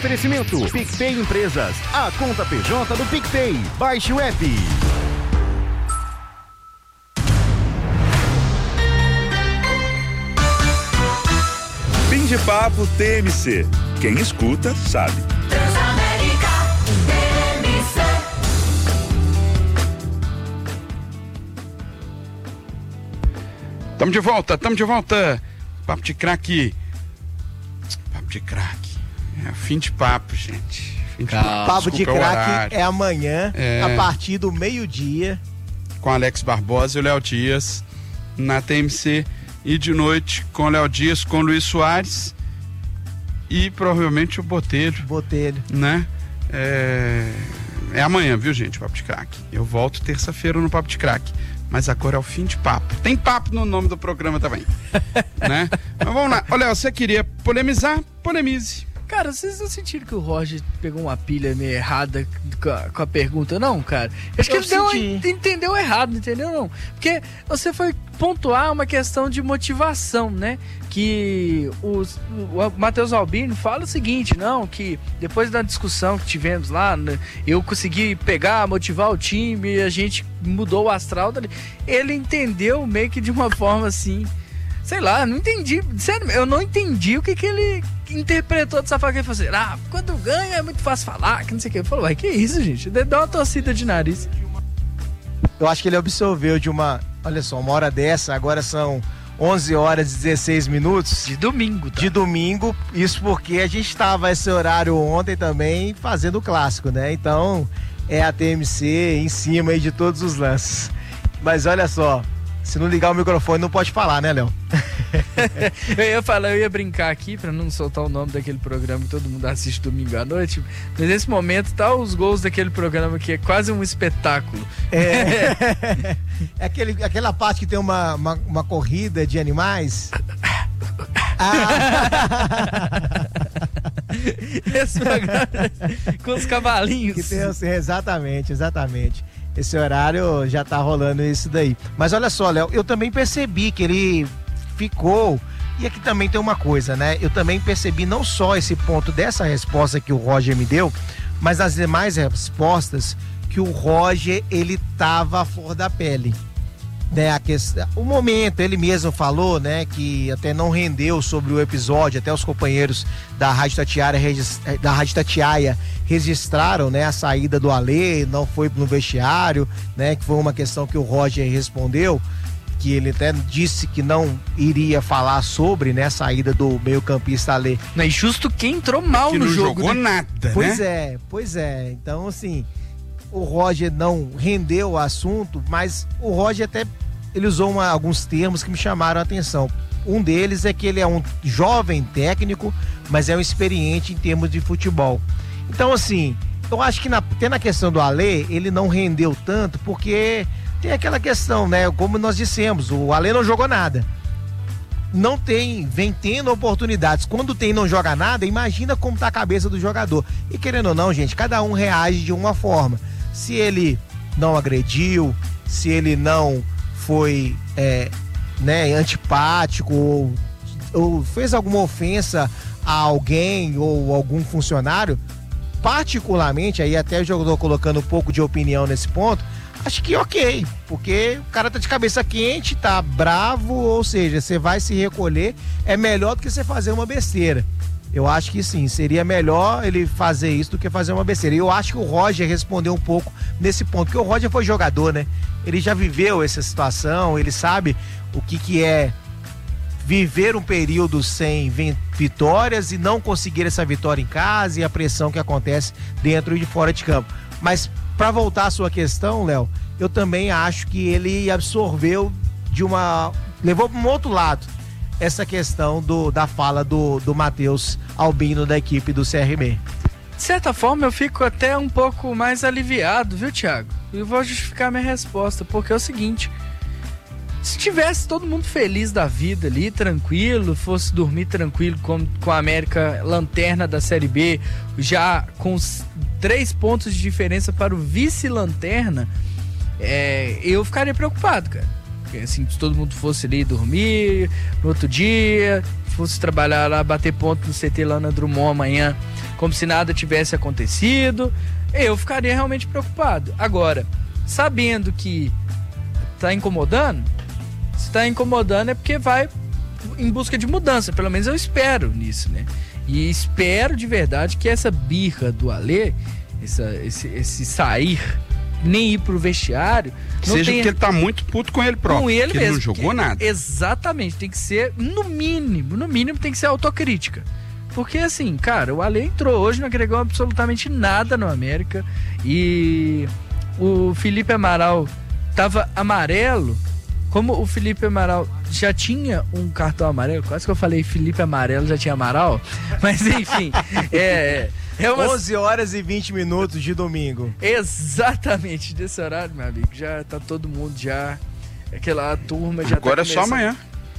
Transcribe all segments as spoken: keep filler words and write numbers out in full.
Oferecimento PicPay Empresas, a conta P J do PicPay. Baixe o app. Fim de papo T M C. Quem escuta sabe. Transamérica T M C. Tamo de volta, tamo de volta. Papo de craque. Papo de craque. É fim de papo, gente. Fim de papo. Papo de craque é amanhã, é... a partir do meio-dia. Com Alex Barbosa e o Léo Dias na T M C. E de noite com o Léo Dias, com o Luiz Soares e provavelmente o Botelho. Botelho. Né? É, é amanhã, viu, gente? Papo de craque. Eu volto terça-feira no Papo de craque. Mas agora é o fim de papo. Tem papo no nome do programa também. Né? Mas vamos lá. Ô, Léo, você queria polemizar? Polemize. Cara, vocês não sentiram que o Roger pegou uma pilha meio errada com a, com a pergunta, não, cara? Acho que ele deu, entendeu errado, entendeu, não? Porque você foi pontuar uma questão de motivação, né? Que os, o Matheus Albino fala o seguinte, não, que depois da discussão que tivemos lá, né, eu consegui pegar, motivar o time, e a gente mudou o astral dali. Ele entendeu meio que de uma forma assim... Sei lá, não entendi. Sério, eu não entendi o que, que ele interpretou dessa forma. Que ele falou assim: ah, quando ganha é muito fácil falar, que não sei o que. Ele falou: ué, que isso, gente? Dá uma torcida de nariz. Eu acho que ele absorveu de uma. Olha só, uma hora dessa, agora são onze horas e dezesseis minutos. De domingo, tá? De domingo, isso porque a gente estava esse horário ontem também fazendo o clássico, né? Então, é a T M C em cima aí de todos os lances. Mas olha só. Se não ligar o microfone, não pode falar, né, Léo? Eu ia falar, eu ia brincar aqui pra não soltar o nome daquele programa que todo mundo assiste domingo à noite. Mas nesse momento tá os gols daquele programa que é quase um espetáculo. É, é aquele, aquela parte que tem uma, uma, uma corrida de animais. Ah. Esse programa com os cavalinhos. Que tem, assim, exatamente, exatamente. Esse horário já tá rolando isso daí. Mas olha só, Léo, eu também percebi que ele ficou... E aqui também tem uma coisa, né? Eu também percebi não só esse ponto dessa resposta que o Roger me deu, mas as demais respostas que o Roger, ele tava à flor da pele. Né, a questão, o momento, ele mesmo falou, né, que até não rendeu sobre o episódio, até os companheiros da Rádio Tatiaia, da Rádio Tatiaia registraram, né, a saída do Alê, não foi no vestiário, né, que foi uma questão que o Roger respondeu, que ele até disse que não iria falar sobre, né, a saída do meio-campista Alê. Não é justo quem entrou mal que no não jogo, jogou né? nada, pois né? é, pois é. Então, assim, o Roger não rendeu o assunto, mas o Roger até ele usou uma, alguns termos que me chamaram a atenção. Um deles é que ele é um jovem técnico, mas é um experiente em termos de futebol. Então, assim, eu acho que na, até na questão do Alê, ele não rendeu tanto, porque tem aquela questão, né? Como nós dissemos, o Alê não jogou nada. Não tem, vem tendo oportunidades. Quando tem e não joga nada, imagina como tá a cabeça do jogador. E querendo ou não, gente, cada um reage de uma forma. Se ele não agrediu, se ele não foi é, né, antipático ou, ou fez alguma ofensa a alguém ou algum funcionário, particularmente, aí até eu estou colocando um pouco de opinião nesse ponto, acho que ok, porque o cara tá de cabeça quente, tá bravo, ou seja, você vai se recolher, é melhor do que você fazer uma besteira. Eu acho que sim, seria melhor ele fazer isso do que fazer uma besteira. E eu acho que o Roger respondeu um pouco nesse ponto, porque o Roger foi jogador, né? Ele já viveu essa situação, ele sabe o que que é viver um período sem vitórias e não conseguir essa vitória em casa e a pressão que acontece dentro e de fora de campo. Mas para voltar à sua questão, Léo, eu também acho que ele absorveu de uma... levou para um outro lado essa questão do, da fala do, do Matheus Albino da equipe do C R B. De certa forma eu fico até um pouco mais aliviado, viu, Thiago? E vou justificar minha resposta, porque é o seguinte: se tivesse todo mundo feliz da vida ali, tranquilo, fosse dormir tranquilo com, com a América lanterna da Série B, já com os três pontos de diferença para o vice-lanterna, é, eu ficaria preocupado, cara. Assim, se todo mundo fosse ali dormir no outro dia, fosse trabalhar lá, bater ponto no C T lá na Drummond amanhã como se nada tivesse acontecido, eu ficaria realmente preocupado. Agora, sabendo que tá incomodando, se tá incomodando é porque vai em busca de mudança, pelo menos eu espero nisso, né? E espero de verdade que essa birra do Alê, essa, esse, esse sair, nem ir pro vestiário, não seja tenha... porque ele tá muito puto com ele próprio, com ele que mesmo, ele não jogou que, nada. Exatamente, tem que ser, no mínimo, no mínimo tem que ser autocrítica. Porque assim, cara, o Alê entrou hoje, não agregou absolutamente nada no América, e o Felipe Amaral tava amarelo. Como o Felipe Amaral já tinha um cartão amarelo, quase que eu falei Felipe Amarelo, já tinha Amaral, mas enfim, é... é uma... onze horas e vinte minutos de domingo. Exatamente, desse horário, meu amigo, já tá todo mundo já, aquela turma já Agora tá é só amanhã.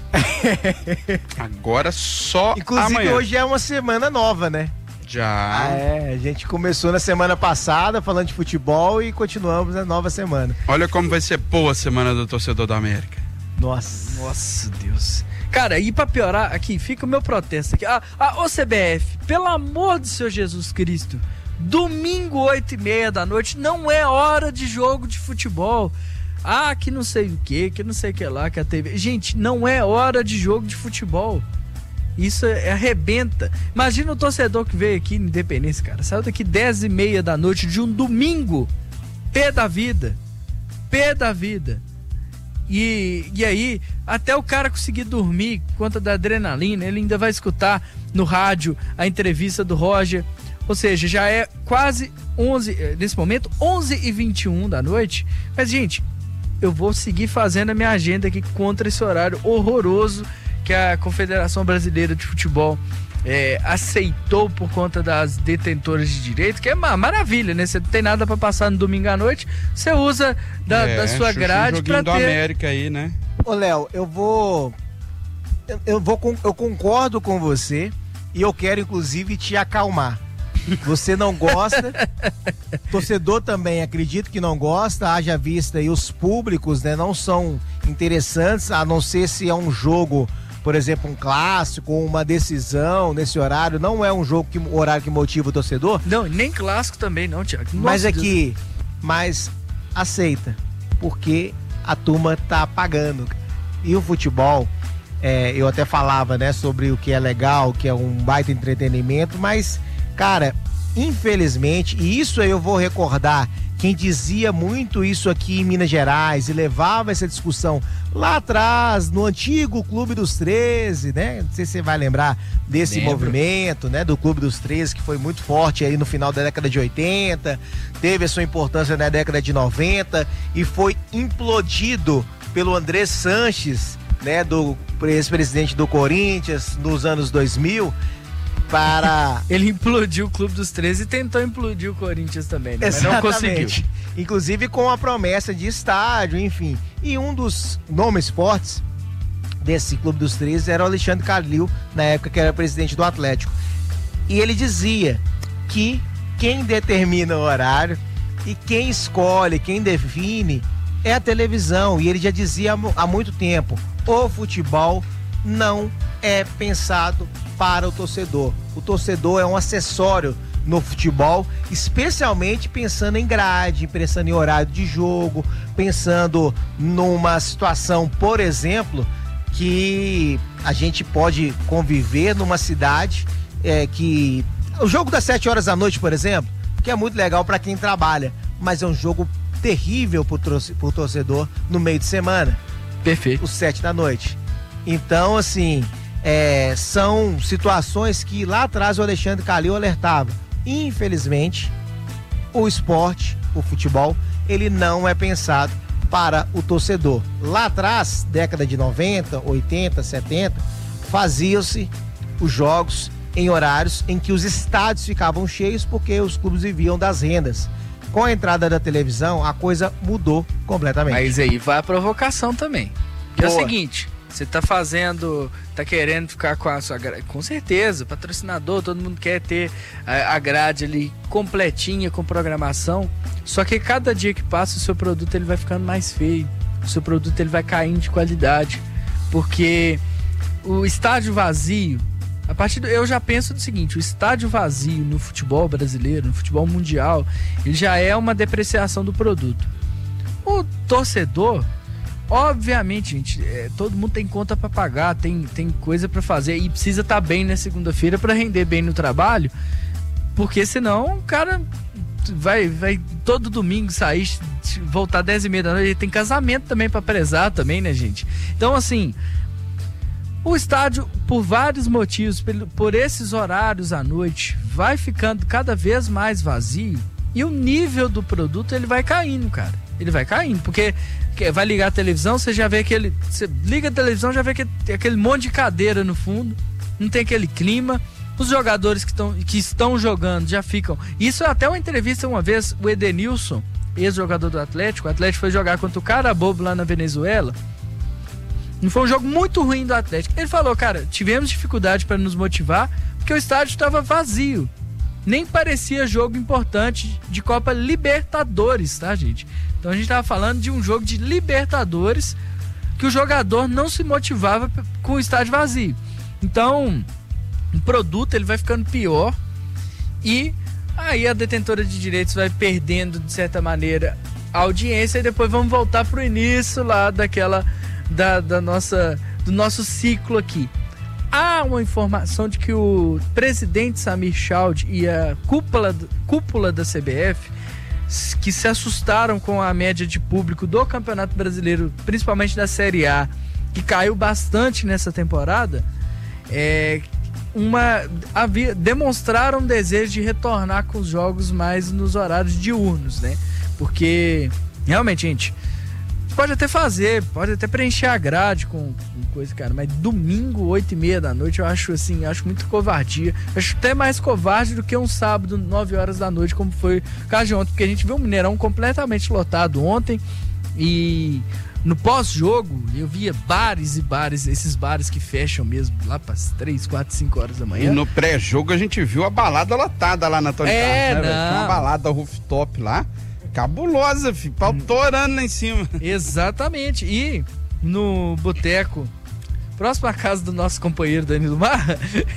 Agora só Inclusive, amanhã. hoje é uma semana nova, né? Já. É, a gente começou na semana passada falando de futebol e continuamos na nova semana. Olha como vai ser boa a semana do torcedor da América. Nossa. Nossa, Deus. Cara, e pra piorar, aqui, fica o meu protesto aqui. Ah, ah, ô C B F, pelo amor do Senhor Jesus Cristo, domingo, oito e meia da noite, não é hora de jogo de futebol. Ah, que não sei o que, que não sei o que lá, que a T V... Gente, não é hora de jogo de futebol. Isso é, arrebenta. Imagina o torcedor que veio aqui em Independência, cara. Saiu daqui dez e meia da noite de um domingo. Pé da vida. Pé da vida. E, e aí, até o cara conseguir dormir por conta da adrenalina, ele ainda vai escutar no rádio a entrevista do Roger. Ou seja, já é quase onze, nesse momento, onze e vinte e um da noite. Mas, gente, eu vou seguir fazendo a minha agenda aqui contra esse horário horroroso que a Confederação Brasileira de Futebol é, aceitou por conta das detentoras de direito, que é uma maravilha, né? Você não tem nada para passar no domingo à noite, você usa da, é, da sua grade para ter... do América aí, né? Ô, Léo, eu vou... Eu, eu vou... Eu concordo com você e eu quero, inclusive, te acalmar. Você não gosta, torcedor também acredito que não gosta, haja vista e os públicos, né, não são interessantes, a não ser se é um jogo, por exemplo, um clássico, uma decisão nesse horário, não é um jogo que horário que motiva o torcedor. Não, nem clássico também não, Thiago. Nossa, mas é Deus. que, mas aceita, porque a turma tá pagando. E o futebol, é, eu até falava, né, sobre o que é legal, o que é um baita entretenimento, mas cara, infelizmente, e isso aí eu vou recordar quem dizia muito isso aqui em Minas Gerais e levava essa discussão lá atrás, no antigo Clube dos treze, né? Não sei se você vai lembrar desse Lembro. movimento, né? Do Clube dos treze, que foi muito forte aí no final da década de oitenta, teve a sua importância na década de noventa e foi implodido pelo André Sanches, né? Do ex-presidente do Corinthians nos anos dois mil. Para... Ele implodiu o Clube dos treze e tentou implodir o Corinthians também, né? Mas não conseguiu. Inclusive com a promessa de estádio, enfim. E um dos nomes fortes desse Clube dos treze era o Alexandre Calil, na época que era presidente do Atlético. E ele dizia que quem determina o horário e quem escolhe, quem define é a televisão. E ele já dizia há muito tempo, o futebol não é pensado para o torcedor. O torcedor é um acessório no futebol, especialmente pensando em grade, pensando em horário de jogo, pensando numa situação, por exemplo, que a gente pode conviver numa cidade é, que... O jogo das sete horas da noite, por exemplo, que é muito legal para quem trabalha, mas é um jogo terrível para o torcedor no meio de semana. Perfeito. Os sete da noite. Então, assim... É, são situações que lá atrás o Alexandre Calil alertava. Infelizmente, o esporte, o futebol, ele não é pensado para o torcedor. Lá atrás, década de noventa, oitenta, setenta, faziam-se os jogos em horários em que os estádios ficavam cheios porque os clubes viviam das rendas. Com a entrada da televisão, a coisa mudou completamente. Mas aí vai a provocação também. Que é o Boa. seguinte... Você tá fazendo, tá querendo ficar com a sua grade, com certeza, patrocinador, todo mundo quer ter a, a grade ali completinha com programação, só que cada dia que passa o seu produto ele vai ficando mais feio, o seu produto ele vai caindo de qualidade, porque o estádio vazio A partir do, eu já penso do seguinte, o estádio vazio no futebol brasileiro, no futebol mundial, ele já é uma depreciação do produto. O torcedor, obviamente, gente, é, todo mundo tem conta para pagar, tem, tem coisa para fazer e precisa estar bem na segunda-feira para render bem no trabalho, porque senão o cara vai, vai todo domingo sair, voltar dez e meia da noite, ele tem casamento também para prezar também, né, gente? Então, assim, o estádio, por vários motivos, por, por esses horários à noite, vai ficando cada vez mais vazio e o nível do produto, ele vai caindo, cara. Ele vai caindo, porque vai ligar a televisão, você já vê aquele... Você liga a televisão, já vê que tem aquele monte de cadeira no fundo, não tem aquele clima. Os jogadores que, tão, que estão jogando já ficam... Isso é até uma entrevista uma vez, o Edenilson, ex-jogador do Atlético, o Atlético foi jogar contra o Carabobo lá na Venezuela. Não foi um jogo muito ruim do Atlético. Ele falou, cara, tivemos dificuldade para nos motivar, porque o estádio estava vazio. Nem parecia jogo importante de Copa Libertadores, tá, gente? Então a gente tava falando de um jogo de Libertadores que o jogador não se motivava com o estádio vazio. Então, o produto ele vai ficando pior e aí a detentora de direitos vai perdendo, de certa maneira, a audiência e depois vamos voltar pro início lá daquela... Da, da nossa, do nosso ciclo aqui. Há uma informação de que o presidente Samir Chowdhury e a cúpula, cúpula da C B F, que se assustaram com a média de público do Campeonato Brasileiro, principalmente da Série A, que caiu bastante nessa temporada, é, uma, havia, demonstraram um desejo de retornar com os jogos mais nos horários diurnos, né? Porque, realmente, gente... Pode até fazer, pode até preencher a grade com, com coisa, cara, mas domingo, oito e meia da noite, eu acho assim, acho muito covardia. Acho até mais covarde do que um sábado, nove horas da noite, como foi o caso de ontem, porque a gente viu o Mineirão completamente lotado ontem e no pós-jogo eu via bares e bares, esses bares que fecham mesmo lá para as três, quatro, cinco horas da manhã. E no pré-jogo a gente viu a balada lotada lá na Tony é, Carlos, né? Uma balada rooftop lá. Cabulosa, filho, pau torando lá em cima. Exatamente. E no boteco, próximo à casa do nosso companheiro Danilo Marra,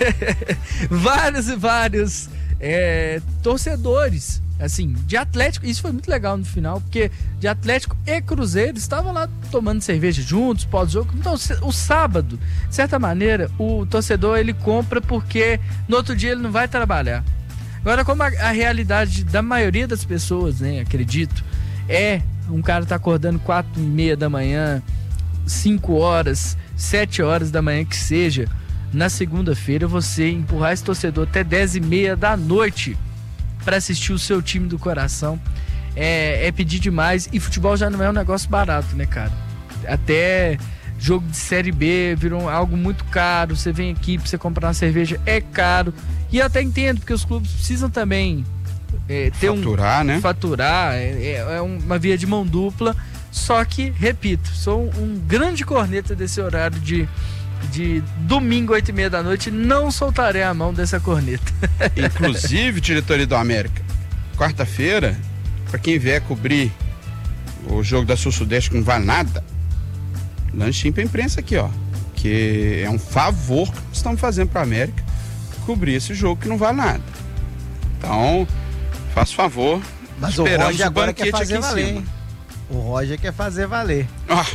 vários e vários é, torcedores, assim, de Atlético. Isso foi muito legal no final, porque de Atlético e Cruzeiro estavam lá tomando cerveja juntos, pós-jogo. Então, o sábado, de certa maneira, o torcedor ele compra porque no outro dia ele não vai trabalhar. Agora, como a, a realidade da maioria das pessoas, né, acredito, é um cara tá acordando quatro e meia da manhã, cinco horas, sete horas da manhã que seja, na segunda-feira você empurrar esse torcedor até dez e meia da noite para assistir o seu time do coração é, é pedir demais, e futebol já não é um negócio barato, né, cara? Até jogo de Série B virou algo muito caro, você vem aqui pra você comprar uma cerveja, é caro. E eu até entendo, porque os clubes precisam também é, ter faturar, um, né? Faturar, é, é uma via de mão dupla. Só que, repito, sou um, um grande corneta desse horário de, de domingo, oito e meia da noite. Não soltarei a mão dessa corneta. Inclusive, diretoria do América, quarta-feira, para quem vier cobrir o jogo da Sul-Sudeste que não vale nada, lanchinho pra imprensa aqui, ó. Que é um favor que estamos fazendo pra América cobrir esse jogo que não vale nada. Então, faço favor. Mas o Roger agora quer fazer valer, hein? O Roger quer fazer valer.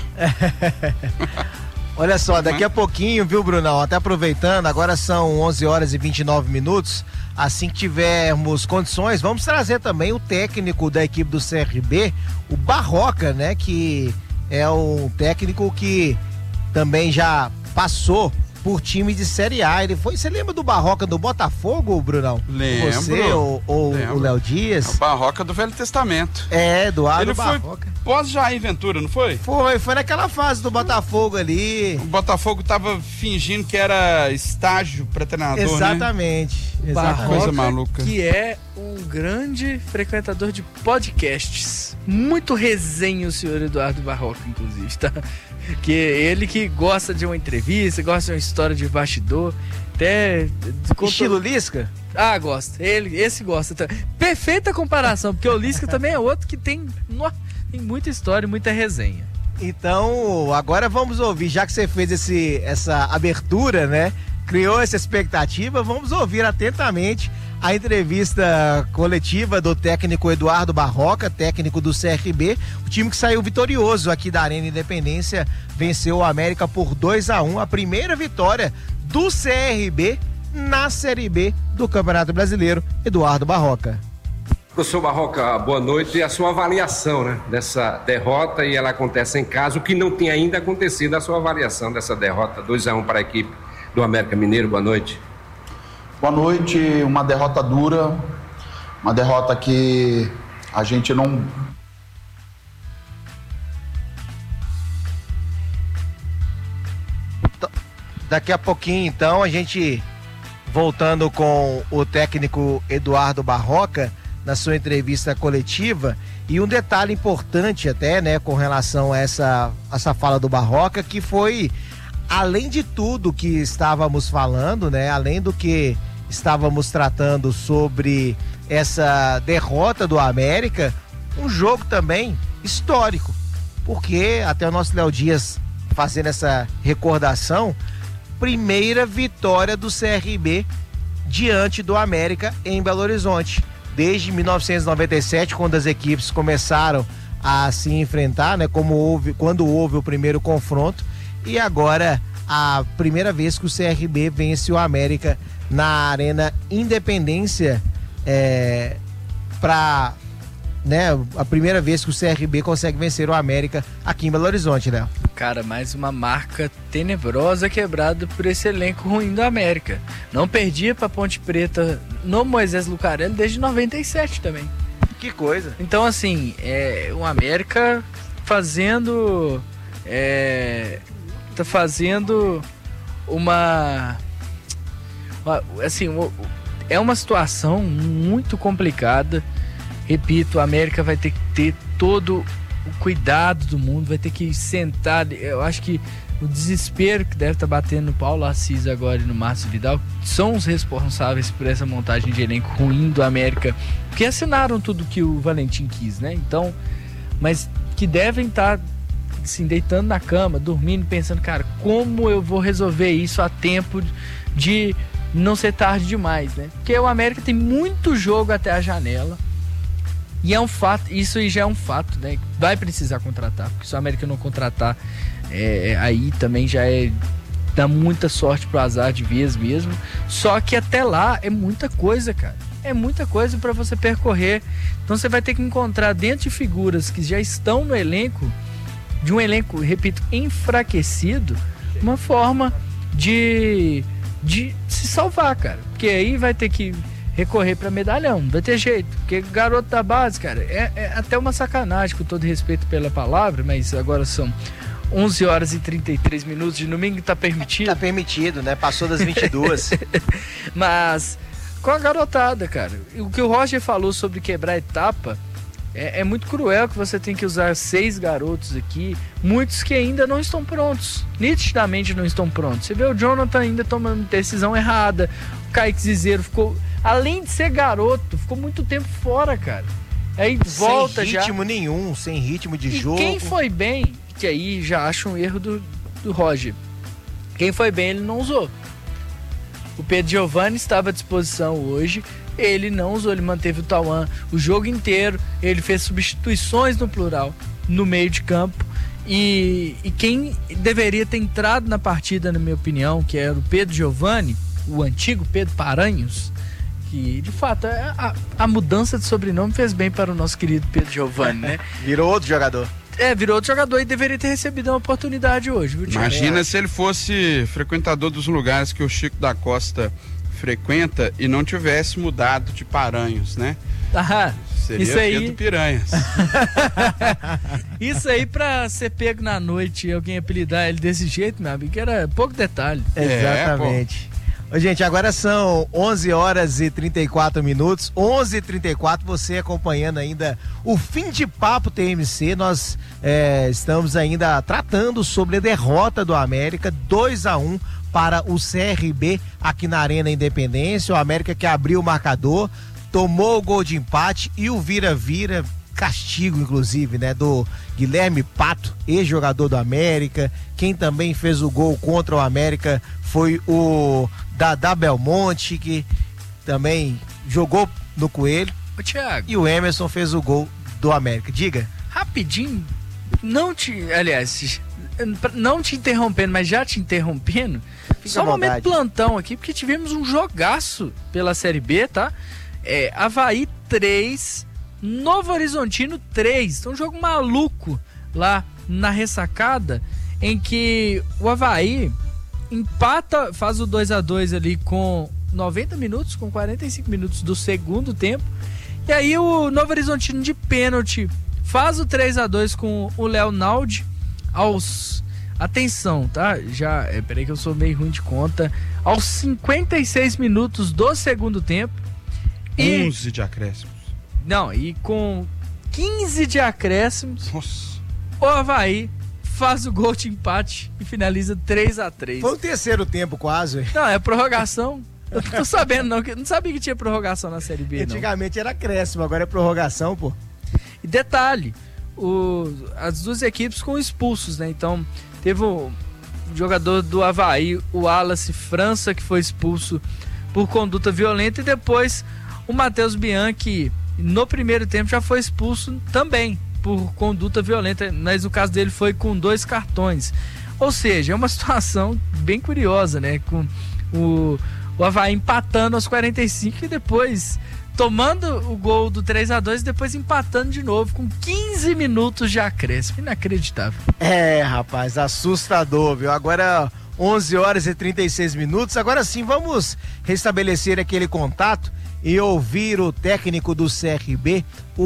Oh. Olha só, daqui a pouquinho, viu, Brunão? Até aproveitando, agora são onze horas e vinte e nove minutos. Assim que tivermos condições, vamos trazer também o técnico da equipe do C R B, o Barroca, né? Que é um técnico que também já passou por time de Série A. Ele foi, você lembra do Barroca do Botafogo, Brunão? Lembro. Você ou, ou o Léo Dias? É o Barroca do Velho Testamento. É, Eduardo Ele Barroca. Foi pós-Jair Ventura, não foi? Foi, foi naquela fase do Botafogo ali. O Botafogo tava fingindo que era estágio para treinador, exatamente, né? Exatamente. Coisa maluca. Que é um grande frequentador de podcasts. Muito resenha o senhor Eduardo Barroca, inclusive, tá? Que ele que gosta de uma entrevista, gosta de uma história de bastidor, até... Estilo Lisca? Ah, gosta. Ele, esse gosta. Tá? Perfeita comparação, porque o Lisca também é outro que tem, no, tem muita história e muita resenha. Então, agora vamos ouvir, já que você fez esse, essa abertura, né? criou essa expectativa. Vamos ouvir atentamente a entrevista coletiva do técnico Eduardo Barroca, técnico do C R B, o time que saiu vitorioso aqui da Arena Independência, venceu o América por dois a um, a primeira vitória do C R B na Série B do Campeonato Brasileiro. Eduardo Barroca. Professor Barroca, boa noite. E a sua avaliação, né, dessa derrota, e ela acontece em casa, o que não tem ainda acontecido, a sua avaliação dessa derrota, dois a um para a equipe do América Mineiro. Boa noite. Boa noite, uma derrota dura, uma derrota que a gente não... Daqui a pouquinho, então, a gente voltando com o técnico Eduardo Barroca na sua entrevista coletiva, e um detalhe importante até, né, com relação a essa, essa fala do Barroca, que foi, além de tudo que estávamos falando, né, além do que estávamos tratando sobre essa derrota do América, um jogo também histórico, porque até o nosso Léo Dias fazendo essa recordação, primeira vitória do C R B diante do América em Belo Horizonte, desde mil novecentos e noventa e sete, quando as equipes começaram a se enfrentar, né, como houve, quando houve o primeiro confronto, e agora a primeira vez que o C R B vence o América na Arena Independência, é, para, né, a primeira vez que o C R B consegue vencer o América aqui em Belo Horizonte, Léo. Cara, mais uma marca tenebrosa quebrada por esse elenco ruim do América. Não perdia pra Ponte Preta no Moisés Lucarelli desde noventa e sete também. Que coisa. Então, assim, é, o América fazendo... É, tá fazendo uma... Assim, é uma situação muito complicada. Repito, a América vai ter que ter todo o cuidado do mundo, vai ter que sentar. Eu acho que o desespero que deve estar batendo no Paulo Assis agora e no Márcio Vidal são os responsáveis por essa montagem de elenco ruim do América, porque assinaram tudo que o Valentim quis, né? Então, mas que devem estar assim, deitando na cama, dormindo, pensando, cara, como eu vou resolver isso a tempo de não ser tarde demais, né? Porque o América tem muito jogo até a janela. E é um fato, isso aí já é um fato, né? Vai precisar contratar, porque se o América não contratar, é, aí também já é dá muita sorte pro azar de vez mesmo. Só que até lá é muita coisa, cara. É muita coisa para você percorrer. Então você vai ter que encontrar dentro de figuras que já estão no elenco, de um elenco, repito, enfraquecido, uma forma de, de se salvar, cara. Porque aí vai ter que recorrer para medalhão, não vai ter jeito, porque garoto da base, cara, é, é até uma sacanagem, com todo respeito pela palavra, mas agora são onze horas e trinta e três minutos de domingo, tá permitido? Tá permitido, né? Passou das vinte e duas. Mas com a garotada, cara, o que o Roger falou sobre quebrar etapa é, é muito cruel, que você tem que usar seis garotos aqui, muitos que ainda não estão prontos, nitidamente não estão prontos. Você vê o Jonathan ainda tomando decisão errada, o Kaique Zizeiro ficou, além de ser garoto, ficou muito tempo fora, cara. Aí volta já. Sem ritmo nenhum, sem ritmo de e jogo. Quem foi bem, que aí já acho um erro do, do Roger. Quem foi bem, ele não usou. O Pedro Giovanni estava à disposição hoje, ele não usou, ele manteve o Tauan o jogo inteiro, ele fez substituições no plural, no meio de campo. E, e quem deveria ter entrado na partida, na minha opinião, que era o Pedro Giovanni, o antigo Pedro Paranhos, que de fato a, a mudança de sobrenome fez bem para o nosso querido Pedro Giovanni, né? Virou outro jogador. É, virou outro jogador e deveria ter recebido uma oportunidade hoje, viu, Thiago? Imagina se ele fosse frequentador dos lugares que o Chico da Costa frequenta e não tivesse mudado de Paranhos, né? Ah, seria isso aí... Pedro Piranhas. Isso aí, pra ser pego na noite e alguém apelidar ele desse jeito, meu amigo, era pouco detalhe. Exatamente. É, Ô, gente, agora são onze horas e trinta e quatro minutos, onze e trinta e quatro, você acompanhando ainda o Fim de Papo T M C, nós é, estamos ainda tratando sobre a derrota do América, dois a um para o C R B aqui na Arena Independência, o América que abriu o marcador, tomou o gol de empate e o vira-vira castigo, inclusive, né, do Guilherme Pato, ex-jogador do América. Quem também fez o gol contra o América foi o Dadá Belmonte, que também jogou no Coelho. Ô, Thiago. E o Emerson fez o gol do América. Diga. Rapidinho, não te... Aliás, não te interrompendo, mas já te interrompendo, Fica só um momento plantão aqui, porque tivemos um jogaço pela Série B, tá? É, Avaí três, Novo Horizontino três. Então, um jogo maluco lá na ressacada, em que o Avaí empata, faz o dois a dois ali com noventa minutos, com quarenta e cinco minutos do segundo tempo. E aí o Novo Horizontino de pênalti faz o três a dois com o Léo Naldi aos... Atenção, tá? Já, é, peraí que eu sou meio ruim de conta. Aos cinquenta e seis minutos do segundo tempo. E... onze de acréscimos. Não, e com quinze de acréscimos, Nossa. o Avaí faz o gol de empate e finaliza três a três. Foi o terceiro tempo quase. Não, é prorrogação. Eu não tô sabendo, não. Não sabia que tinha prorrogação na Série B, Antigamente não. Era acréscimo, agora é prorrogação, pô. E detalhe, o, as duas equipes com expulsos, né? Então, teve o jogador do Avaí, o Wallace França, que foi expulso por conduta violenta, e depois o Matheus Bianchi, no primeiro tempo, já foi expulso também por conduta violenta, mas o caso dele foi com dois cartões. Ou seja, é uma situação bem curiosa, né? Com o, o Avaí empatando aos quarenta e cinco e depois tomando o gol do três a dois e depois empatando de novo com quinze minutos de acréscimo. Inacreditável. É, rapaz, assustador, viu? Agora onze horas e trinta e seis minutos. Agora sim, vamos restabelecer aquele contato e ouvir o técnico do C R B,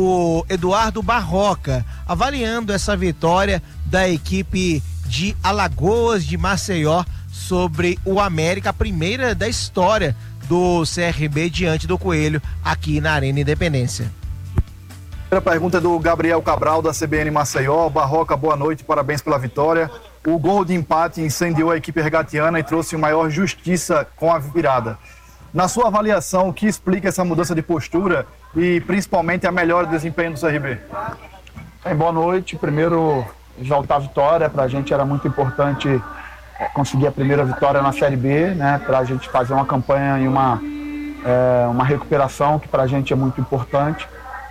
o Eduardo Barroca, avaliando essa vitória da equipe de Alagoas de Maceió sobre o América, a primeira da história do C R B diante do Coelho aqui na Arena Independência. A pergunta é do Gabriel Cabral, da C B N Maceió. Barroca, boa noite, parabéns pela vitória. O gol de empate incendiou a equipe regatiana e trouxe maior justiça com a virada. Na sua avaliação, o que explica essa mudança de postura e principalmente a melhor desempenho do C R B? Bem, boa noite. Primeiro, exaltar a vitória. Para a gente era muito importante conseguir a primeira vitória na Série B, né? Para a gente fazer uma campanha e uma, é, uma recuperação que para a gente é muito importante.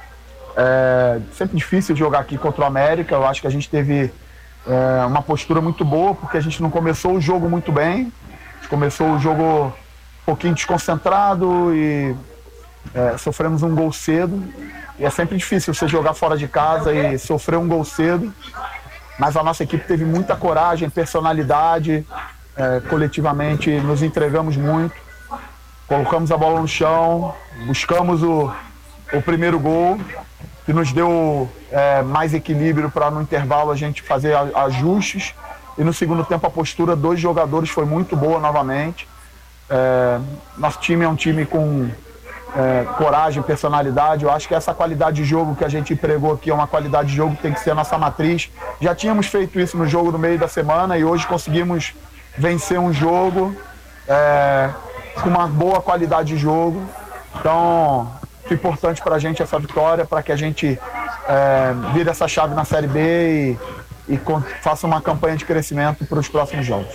É sempre difícil jogar aqui contra o América. Eu acho que a gente teve é, uma postura muito boa, porque a gente não começou o jogo muito bem. A gente começou o jogo um pouquinho desconcentrado e é, sofremos um gol cedo. E é sempre difícil você jogar fora de casa e sofrer um gol cedo. Mas a nossa equipe teve muita coragem, personalidade, é, coletivamente nos entregamos muito. Colocamos a bola no chão, buscamos o, o primeiro gol, que nos deu é, mais equilíbrio para no intervalo a gente fazer ajustes. E no segundo tempo a postura dos jogadores foi muito boa novamente. É, nosso time é um time com é, coragem, personalidade. Eu acho que essa qualidade de jogo que a gente empregou aqui é uma qualidade de jogo que tem que ser a nossa matriz. Já tínhamos feito isso no jogo no meio da semana e hoje conseguimos vencer um jogo é, com uma boa qualidade de jogo. Então, é importante para a gente essa vitória, para que a gente é, vire essa chave na Série B e, e faça uma campanha de crescimento para os próximos jogos.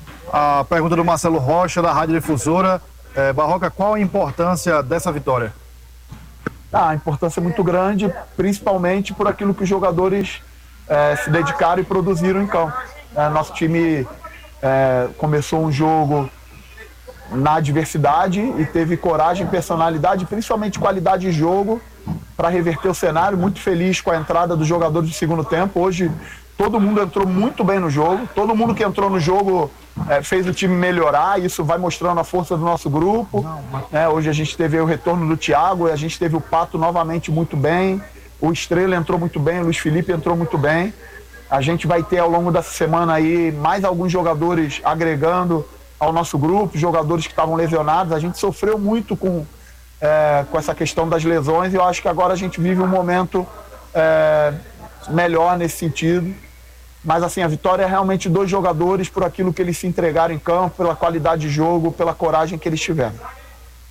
A pergunta do Marcelo Rocha, da Rádio Difusora. É, Barroca, qual a importância dessa vitória? Ah, a importância é muito grande, principalmente por aquilo que os jogadores é, se dedicaram e produziram em campo. É, nosso time é, começou um jogo na adversidade e teve coragem, personalidade, principalmente qualidade de jogo para reverter o cenário. Muito feliz com a entrada dos jogadores do segundo tempo. Hoje todo mundo entrou muito bem no jogo, todo mundo que entrou no jogo é, fez o time melhorar. Isso vai mostrando a força do nosso grupo. É, hoje a gente teve o retorno do Thiago, a gente teve o Pato novamente muito bem, o Estrela entrou muito bem, o Luiz Felipe entrou muito bem. A gente vai ter ao longo dessa semana aí mais alguns jogadores agregando ao nosso grupo, jogadores que estavam lesionados. A gente sofreu muito com, é, com essa questão das lesões e eu acho que agora a gente vive um momento é, melhor nesse sentido. Mas assim, a vitória é realmente dos jogadores por aquilo que eles se entregaram em campo, pela qualidade de jogo, pela coragem que eles tiveram.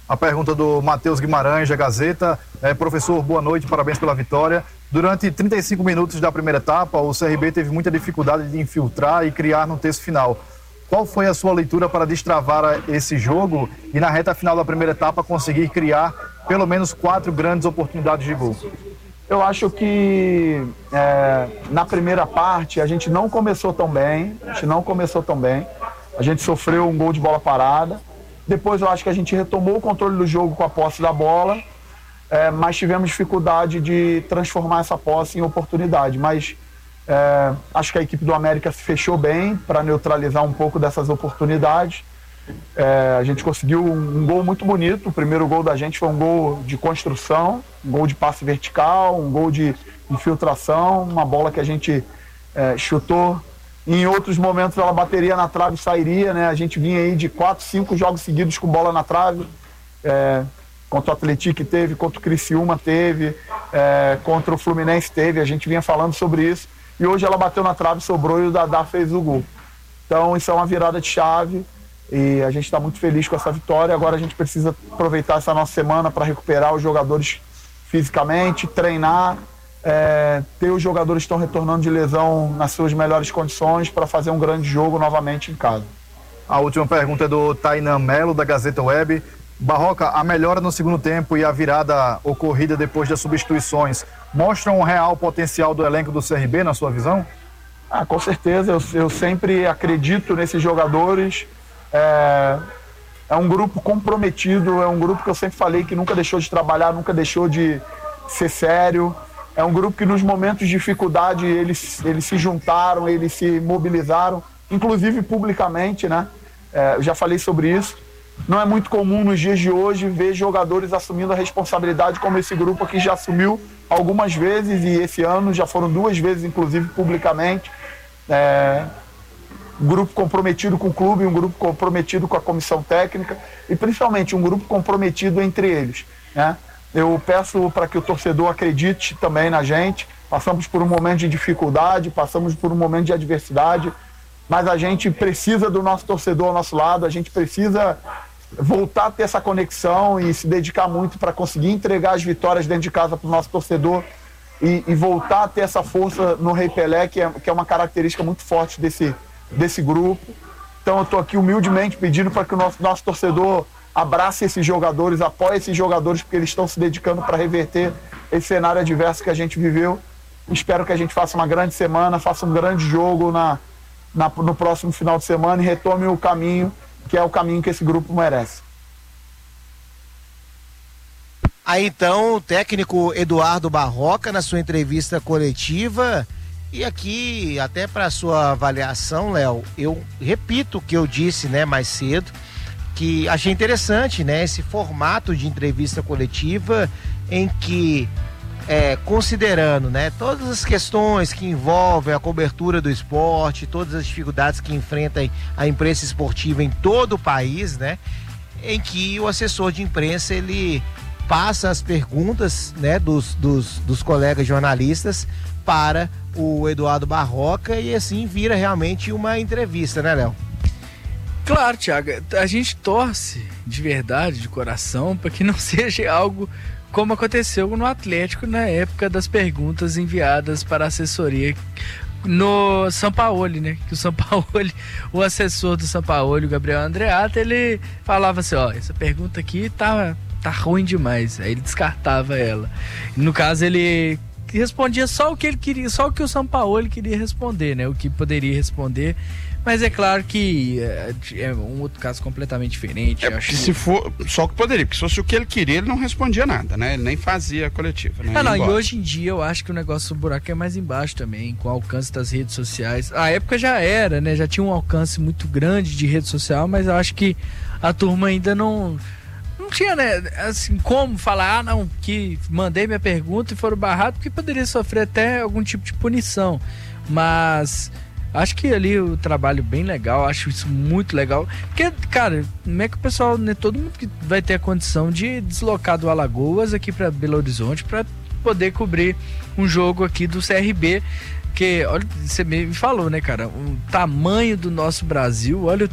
A pergunta do Matheus Guimarães, da Gazeta. É, professor, boa noite, parabéns pela vitória. Durante trinta e cinco minutos da primeira etapa, o C R B teve muita dificuldade de infiltrar e criar no terço final. Qual foi a sua leitura para destravar esse jogo e na reta final da primeira etapa conseguir criar pelo menos quatro grandes oportunidades de gol? Eu acho que é, na primeira parte a gente não começou tão bem, a gente não começou tão bem. A gente sofreu um gol de bola parada. Depois eu acho que a gente retomou o controle do jogo com a posse da bola, é, mas tivemos dificuldade de transformar essa posse em oportunidade. Mas é, acho que a equipe do América se fechou bem para neutralizar um pouco dessas oportunidades. É, a gente conseguiu um, um gol muito bonito. O primeiro gol da gente foi um gol de construção, um gol de passe vertical, um gol de infiltração, uma bola que a gente é, chutou. Em outros momentos ela bateria na trave e sairia, né? A gente vinha aí de quatro, cinco jogos seguidos com bola na trave. É, contra o Atlético teve, contra o Criciúma teve, é, contra o Fluminense teve. A gente vinha falando sobre isso. E hoje ela bateu na trave, sobrou e o Dadá fez o gol. Então isso é uma virada de chave e a gente está muito feliz com essa vitória. Agora a gente precisa aproveitar essa nossa semana para recuperar os jogadores fisicamente, treinar. É, ter os jogadores que estão retornando de lesão nas suas melhores condições para fazer um grande jogo novamente em casa. A última pergunta é do Tainan Melo, da Gazeta Web. Barroca, a melhora no segundo tempo e a virada ocorrida depois das substituições mostram o real potencial do elenco do C R B, na sua visão? Ah, com certeza, eu, eu sempre acredito nesses jogadores. É, é um grupo comprometido, é um grupo que eu sempre falei que nunca deixou de trabalhar, nunca deixou de ser sério. É um grupo que nos momentos de dificuldade eles, eles se juntaram, eles se mobilizaram, inclusive publicamente, né? É, eu já falei sobre isso. Não é muito comum nos dias de hoje ver jogadores assumindo a responsabilidade como esse grupo aqui já assumiu algumas vezes e esse ano já foram duas vezes, inclusive publicamente. É, um grupo comprometido com o clube, um grupo comprometido com a comissão técnica e principalmente um grupo comprometido entre eles, né? Eu peço para que o torcedor acredite também na gente. Passamos por um momento de dificuldade, passamos por um momento de adversidade, mas a gente precisa do nosso torcedor ao nosso lado, a gente precisa voltar a ter essa conexão e se dedicar muito para conseguir entregar as vitórias dentro de casa para o nosso torcedor e, e voltar a ter essa força no Rei Pelé, que é, que é uma característica muito forte desse, desse grupo. Então eu estou aqui humildemente pedindo para que o nosso, nosso torcedor abrace esses jogadores, apoie esses jogadores, porque eles estão se dedicando para reverter esse cenário adverso que a gente viveu. Espero que a gente faça uma grande semana, faça um grande jogo na, na, no próximo final de semana e retome o caminho, que é o caminho que esse grupo merece. Aí então, o técnico Eduardo Barroca, na sua entrevista coletiva, e aqui, até para sua avaliação, Léo, eu repito o que eu disse, né, mais cedo, que achei interessante, né, esse formato de entrevista coletiva em que, é, considerando, né, todas as questões que envolvem a cobertura do esporte, todas as dificuldades que enfrenta a imprensa esportiva em todo o país, né, em que o assessor de imprensa, ele passa as perguntas, né, dos, dos, dos colegas jornalistas para o Eduardo Barroca e assim vira realmente uma entrevista, né, Léo? Claro, Thiago, a gente torce de verdade, de coração, para que não seja algo como aconteceu no Atlético na época das perguntas enviadas para a assessoria no Sampaoli, né? Que o Sampaoli, o assessor do Sampaoli, o Gabriel Andreatta, ele falava assim, ó, essa pergunta aqui tá, tá ruim demais, aí ele descartava ela. No caso, ele respondia só o que ele queria, só o que o Sampaoli queria responder, né? O que poderia responder. Mas é claro que é, é um outro caso completamente diferente. É, porque se for só o que poderia, porque se fosse o que ele queria, ele não respondia nada, né? Ele nem fazia a coletiva, né? Ah, não, e hoje em dia eu acho que o negócio do buraco é mais embaixo também, com o alcance das redes sociais. A época já era, né? Já tinha um alcance muito grande de rede social, mas eu acho que a turma ainda não... Não tinha, né, assim, como falar, ah, não, que mandei minha pergunta e foram barrados, porque poderia sofrer até algum tipo de punição. Mas... acho que ali o trabalho bem legal, acho isso muito legal. Porque, cara, como é que o pessoal, né, todo mundo que vai ter a condição de deslocar do Alagoas aqui para Belo Horizonte para poder cobrir um jogo aqui do C R B, que, olha, você me falou, né, cara, o tamanho do nosso Brasil, olha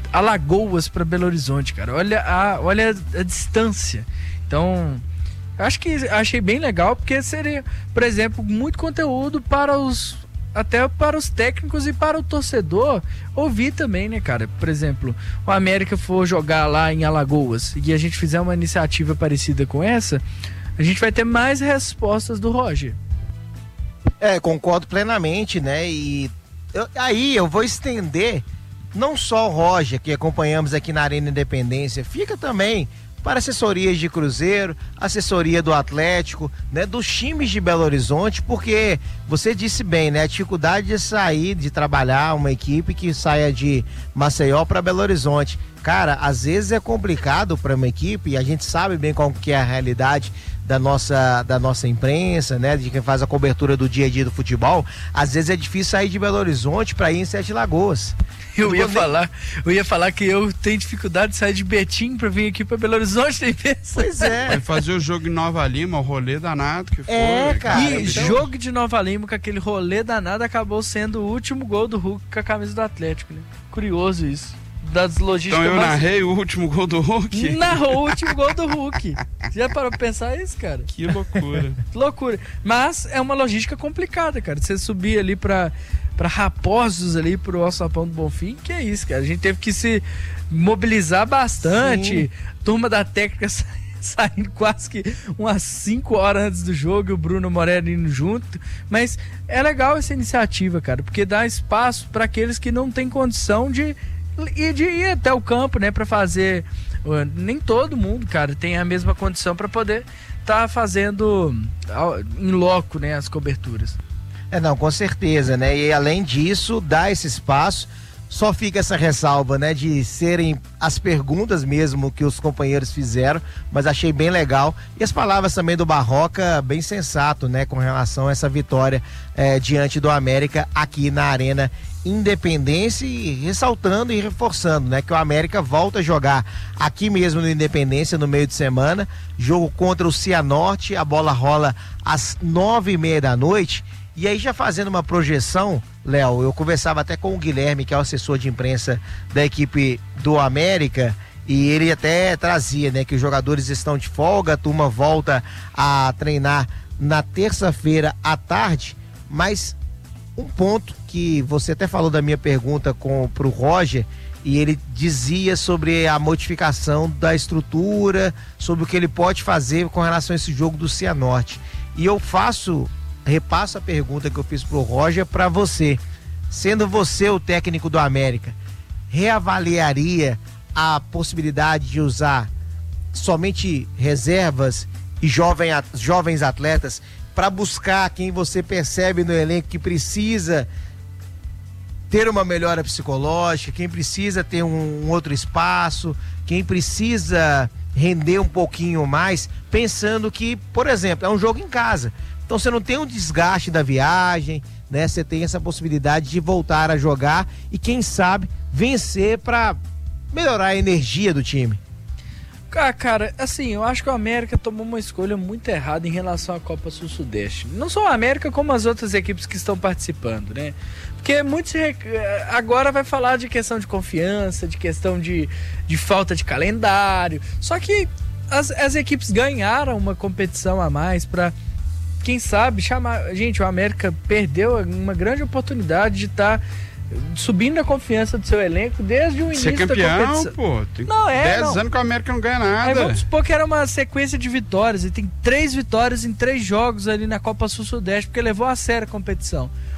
Alagoas para Belo Horizonte, cara. Olha a, olha a, a distância. Então, acho que achei bem legal, porque seria, por exemplo, muito conteúdo para os até para os técnicos e para o torcedor ouvir também, né, cara? Por exemplo, o América for jogar lá em Alagoas e a gente fizer uma iniciativa parecida com essa, a gente vai ter mais respostas do Roger. É, concordo plenamente, né? E eu, aí eu vou estender não só o Roger, que acompanhamos aqui na Arena Independência, fica também para assessorias de Cruzeiro, assessoria do Atlético, né, dos times de Belo Horizonte, porque você disse bem, né, a dificuldade de sair, de trabalhar uma equipe que saia de Maceió para Belo Horizonte. Cara, às vezes é complicado para uma equipe, e a gente sabe bem qual que é a realidade da nossa, da nossa imprensa, né, de quem faz a cobertura do dia a dia do futebol. Às vezes é difícil sair de Belo Horizonte para ir em Sete Lagoas. Eu ia falar, eu ia falar que eu tenho dificuldade de sair de Betim para vir aqui para Belo Horizonte, tem vezes. Pois é. Vai fazer o jogo em Nova Lima, o rolê danado que foi. É, cara. E então... jogo de Nova Lima, com aquele rolê danado, acabou sendo o último gol do Hulk com a camisa do Atlético, né? Curioso isso. Das logísticas. Então eu mais... narrei o último gol do Hulk? Narrou o último gol do Hulk. Já parou pra pensar isso, cara? Que loucura. Que loucura. Mas é uma logística complicada, cara. Você subir ali pra, pra Raposos, ali pro Alçapão do Bonfim, que é isso, cara. A gente teve que se mobilizar bastante. Sim. Turma da técnica sa... saindo quase que umas cinco horas antes do jogo, e o Bruno Morelli indo junto. Mas é legal essa iniciativa, cara, porque dá espaço para aqueles que não têm condição de e de ir até o campo, né, para fazer. Nem todo mundo, cara, tem a mesma condição para poder estar tá fazendo em loco, né, as coberturas. É, não, com certeza, né? E além disso, dá esse espaço. Só fica essa ressalva, né, de serem as perguntas mesmo que os companheiros fizeram, mas achei bem legal. E as palavras também do Barroca, bem sensato, né, com relação a essa vitória é, diante do América aqui na Arena Independência, e ressaltando e reforçando, né, que o América volta a jogar aqui mesmo no Independência no meio de semana, jogo contra o Cianorte, a bola rola às nove e meia da noite. E aí, já fazendo uma projeção, Léo, eu conversava até com o Guilherme, que é o assessor de imprensa da equipe do América, e ele até trazia, né, que os jogadores estão de folga, a turma volta a treinar na terça-feira à tarde, mas um ponto que você até falou da minha pergunta com, pro Roger, e ele dizia sobre a modificação da estrutura, sobre o que ele pode fazer com relação a esse jogo do Cianorte. E eu faço... repasso a pergunta que eu fiz pro Roger para você. Sendo você o técnico do América, reavaliaria a possibilidade de usar somente reservas e jovem, jovens atletas para buscar quem você percebe no elenco que precisa ter uma melhora psicológica, quem precisa ter um, um outro espaço, quem precisa render um pouquinho mais, pensando que, por exemplo, é um jogo em casa. Então você não tem um desgaste da viagem, né? Você tem essa possibilidade de voltar a jogar e, quem sabe, vencer para melhorar a energia do time. Ah, cara, assim, eu acho que o América tomou uma escolha muito errada em relação à Copa Sul-Sudeste. Não só o América, como as outras equipes que estão participando, né? Porque muitos agora vai falar de questão de confiança, de questão de, de falta de calendário. Só que as, as equipes ganharam uma competição a mais para... Quem sabe chamar. Gente, o América perdeu uma grande oportunidade de estar tá subindo a confiança do seu elenco desde o início Ser campeão, da competição. Pô, tem não, é, dez não. anos que o América não ganha nada. Aí vamos supor que era uma sequência de vitórias, e tem três vitórias em três jogos ali na Copa Sul-Sudeste, porque levou a sério a competição.